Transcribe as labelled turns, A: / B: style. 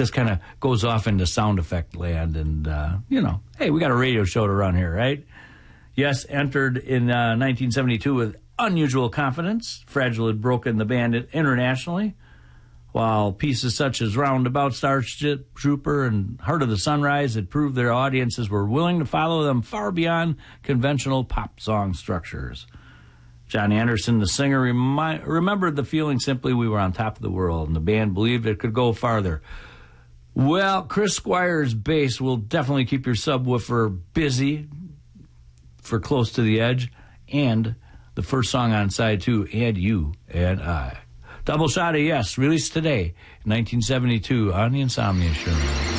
A: just kind of goes off into sound effect land. And, hey, we got a radio show to run here, right? Yes, entered in 1972 with unusual confidence. Fragile had broken the band internationally, while pieces such as Roundabout Starship Trooper and Heart of the Sunrise had proved their audiences were willing to follow them far beyond conventional pop song structures. John Anderson, the singer, remembered the feeling simply we were on top of the world, and the band believed it could go farther. Well, Chris Squire's bass will definitely keep your subwoofer busy for Close to the Edge, and the first song on side 2, And You and I. Double Shot of Yes, released today, 1972, on the Insomnia Show.